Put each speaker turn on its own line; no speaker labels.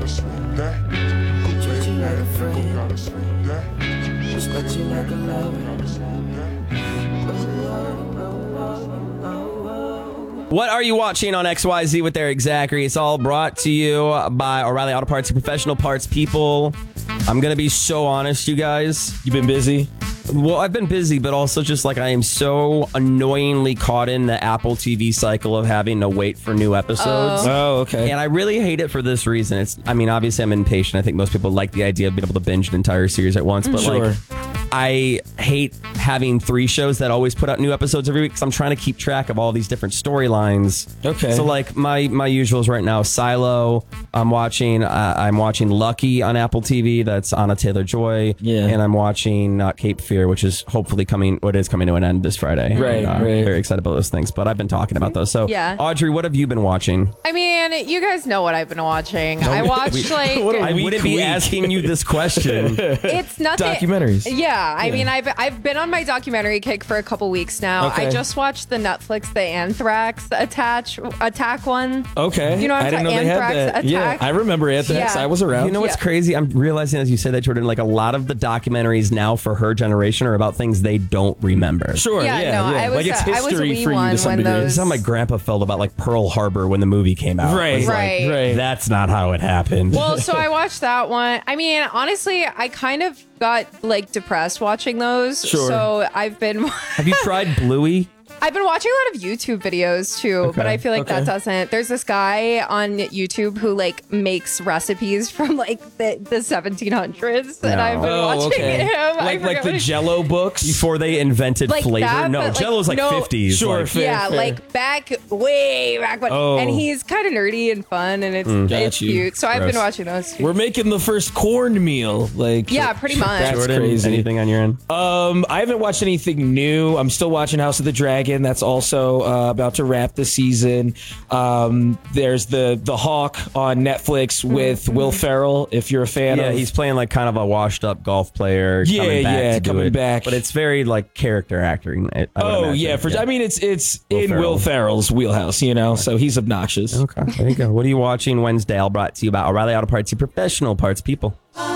Treat you like a friend. Respect you like a lover.
What are you watching on XYZ with Eric Zachary? It's all brought to you by O'Reilly Auto Parts, professional parts people. I'm going to be so honest, you guys.
You've been busy?
Well, I've been busy, but also just like I am so annoyingly caught in the Apple TV cycle of having to wait for new episodes.
Oh, okay.
And I really hate it for this reason. Obviously I'm impatient. I think most people like the idea of being able to binge an entire series at once, but
Sure.
I hate having 3 shows that always put out new episodes every week because I'm trying to keep track of all these different storylines.
Okay.
So like my usuals right now, Silo. I'm watching Lucky on Apple TV. That's Anna Taylor-Joy.
Yeah.
And I'm watching Cape Fear, which is hopefully coming to an end this Friday.
Right,
And,
right.
Very excited about those things. But I've been talking about those. So
Yeah.
Audrey, what have you been watching?
I mean, you guys know what I've been watching. I watched
I wouldn't be asking you this question.
it's nothing.
Documentaries.
Yeah, I mean, I've been on my documentary kick for a couple weeks now.
Okay.
I just watched the Netflix The Anthrax Attack one.
Okay.
You know what I'm
I didn't know
talking-
they had
Anthrax
that. Yeah,
Attack?
I remember Anthrax.
Yeah.
I was around.
You know what's crazy? I'm realizing as you say that, Jordan, like a lot of the documentaries now for her generation are about things they don't remember.
Sure.
Yeah,
Yeah.
no,
yeah.
I was
like it's
a- I was a
history
wee
for you
one
to some
when
degree.
those-
This is how my grandpa felt about like Pearl Harbor when the movie came out.
Right.
It's like,
Right.
Right.
That's not how it happened.
Well, so I watched that one. I mean, honestly, I kind of got like depressed watching those.
Sure.
So I've been
Have you tried Bluey?
I've been watching a lot of YouTube videos too, but I feel like that doesn't. There's this guy on YouTube who like makes recipes from like the 1700s, and I've been watching him. I
Like
forget
the
what he-
Jello books.
Before they invented
Like
flavor?
that,
No,
but, like,
Jello's like
no-
50s.
Sure,
like-
fair,
yeah,
fair.
like way back when,
Oh.
and he's kind of nerdy and fun, and it's
Got you.
cute. So I've
Gross.
been watching those. Too.
We're making the first cornmeal. Like
Yeah, pretty much.
That's
Jordan,
crazy.
anything on your end?
I haven't watched anything new. I'm still watching House of the Dragon. That's also about to wrap the season. There's the Hawk on Netflix with Will Ferrell. If you're a fan
Yeah,
of,
he's playing like kind of a washed up golf player.
Yeah,
coming back
yeah,
to do
coming
it.
back.
But it's very like character acting. I would
oh
imagine.
yeah, I mean it's
Will
in
Ferrell.
Will Ferrell's wheelhouse, you know. So he's obnoxious.
Okay, there you go. What are you watching Wednesday? All brought to you by O'Reilly Auto Parts, your professional parts people.